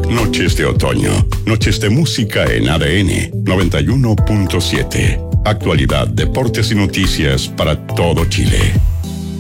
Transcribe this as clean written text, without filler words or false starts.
Noches de otoño, noches de música en ADN 91.7. Actualidad, deportes y noticias para todo Chile.